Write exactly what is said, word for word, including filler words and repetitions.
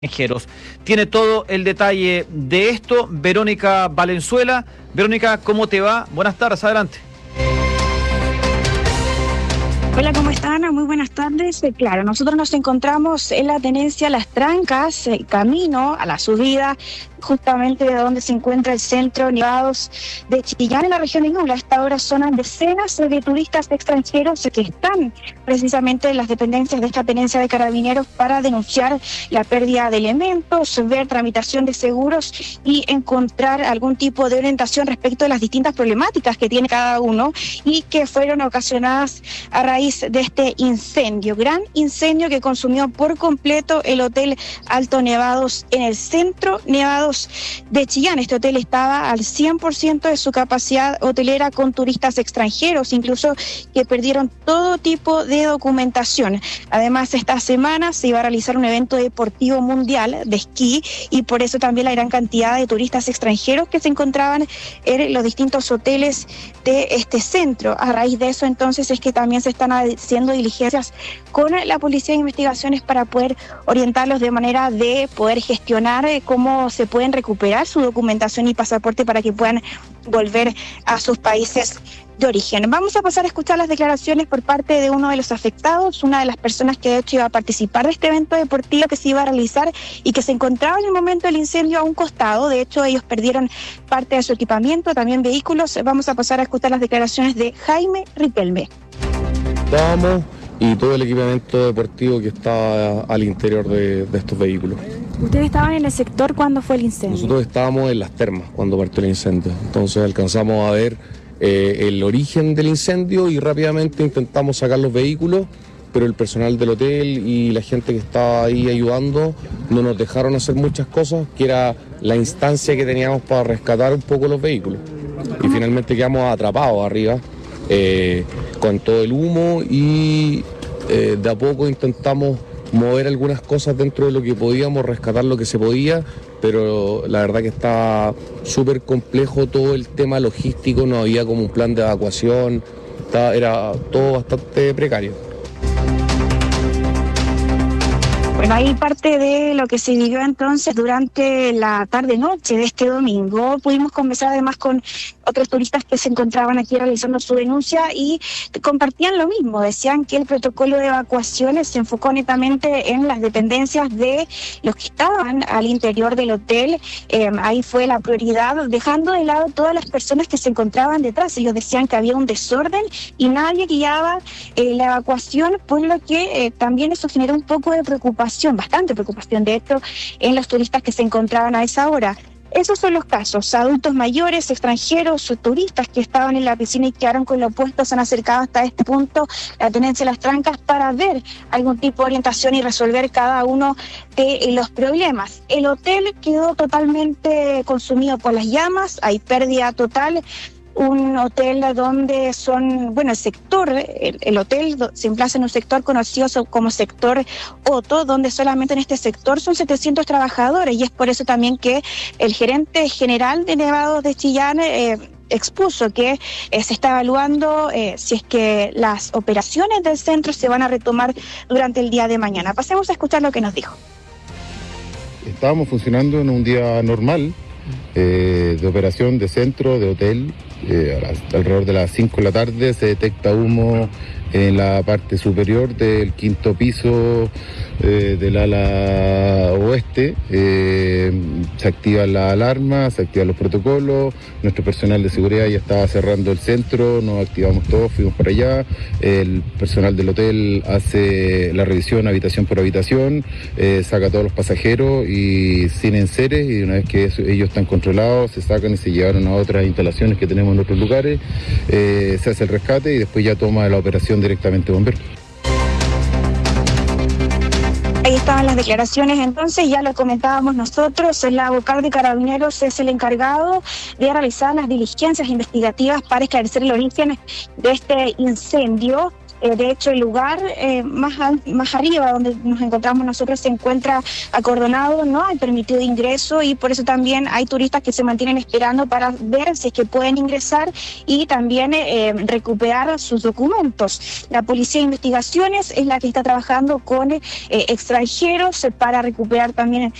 Extranjeros. Tiene todo el detalle de esto Verónica Valenzuela. Verónica, ¿cómo te va? Buenas tardes, adelante. Hola, ¿cómo están? Muy buenas tardes. Eh, claro, nosotros nos encontramos en la tenencia Las Trancas, eh, camino a la subida justamente de donde se encuentra el Centro Nevados de Chillán, en la región de Ñuble. A esta hora son decenas de turistas extranjeros que están precisamente en las dependencias de esta tenencia de Carabineros para denunciar la pérdida de elementos, ver tramitación de seguros y encontrar algún tipo de orientación respecto de las distintas problemáticas que tiene cada uno y que fueron ocasionadas a raíz de este incendio, gran incendio que consumió por completo el Hotel Alto Nevados en el Centro Nevados de Chillán. Este hotel estaba al cien por ciento de su capacidad hotelera con turistas extranjeros, incluso que perdieron todo tipo de documentación. Además, esta semana se iba a realizar un evento deportivo mundial de esquí y por eso también la gran cantidad de turistas extranjeros que se encontraban en los distintos hoteles de este centro. A raíz de eso, entonces, es que también se están haciendo diligencias con la Policía de Investigaciones para poder orientarlos de manera de poder gestionar cómo se pueden recuperar su documentación y pasaporte para que puedan volver a sus países de origen. Vamos a pasar a escuchar las declaraciones por parte de uno de los afectados, una de las personas que de hecho iba a participar de este evento deportivo que se iba a realizar y que se encontraba en el momento del incendio a un costado. De hecho, ellos perdieron parte de su equipamiento, también vehículos. Vamos a pasar a escuchar las declaraciones de Jaime Riquelme. Estábamos y todo el equipamiento deportivo que estaba al interior de, de estos vehículos. ¿Ustedes estaban en el sector cuando fue el incendio? Nosotros estábamos en las termas cuando partió el incendio, entonces alcanzamos a ver eh, el origen del incendio y rápidamente intentamos sacar los vehículos, pero el personal del hotel y la gente que estaba ahí ayudando no nos dejaron hacer muchas cosas, que era la instancia que teníamos para rescatar un poco los vehículos. Y finalmente quedamos atrapados arriba eh, con todo el humo y eh, de a poco intentamos mover algunas cosas dentro de lo que podíamos, rescatar lo que se podía, pero la verdad que estaba súper complejo todo el tema logístico, no había como un plan de evacuación, estaba, era todo bastante precario. Bueno, ahí parte de lo que se vivió entonces durante la tarde-noche de este domingo. Pudimos conversar además con otros turistas que se encontraban aquí realizando su denuncia y compartían lo mismo. Decían que el protocolo de evacuaciones se enfocó netamente en las dependencias de los que estaban al interior del hotel. Eh, ahí fue la prioridad, dejando de lado todas las personas que se encontraban detrás. Ellos decían que había un desorden y nadie guiaba eh, la evacuación, por lo que eh, también eso generó un poco de preocupación, bastante preocupación de hecho, en los turistas que se encontraban a esa hora. Esos son los casos: adultos mayores, extranjeros, turistas que estaban en la piscina y quedaron con lo opuesto, se han acercado hasta este punto, la tenencia de Las Trancas, para ver algún tipo de orientación y resolver cada uno de los problemas. El hotel quedó totalmente consumido por las llamas, hay pérdida total. Un hotel donde son, bueno, el sector, el, el hotel se emplaza en un sector conocido como sector Otto, donde solamente en este sector son setecientos trabajadores, y es por eso también que el gerente general de Nevados de Chillán eh, expuso que eh, se está evaluando eh, si es que las operaciones del centro se van a retomar durante el día de mañana. Pasemos a escuchar lo que nos dijo. Estábamos funcionando en un día normal, eh, de operación de centro, de hotel. Eh, a las, alrededor de las cinco de la tarde se detecta humo en la parte superior del quinto piso eh, del ala oeste. Eh, se activan las alarmas, se activan los protocolos, nuestro personal de seguridad ya estaba cerrando el centro, nos activamos todos, fuimos para allá, el personal del hotel hace la revisión habitación por habitación, eh, saca a todos los pasajeros y sin enseres, y una vez que eso, ellos están controlados, se sacan y se llevaron a otras instalaciones que tenemos en otros lugares, eh, se hace el rescate y después ya toma la operación directamente bomberos. Ahí estaban las declaraciones, entonces ya lo comentábamos nosotros, la vocal de Carabineros es el encargado de realizar las diligencias investigativas para esclarecer el origen de este incendio. Eh, de hecho, el lugar eh, más, al, más arriba donde nos encontramos nosotros se encuentra acordonado, no hay permitido ingreso y por eso también hay turistas que se mantienen esperando para ver si es que pueden ingresar y también eh, recuperar sus documentos. La Policía de Investigaciones es la que está trabajando con eh, extranjeros para recuperar también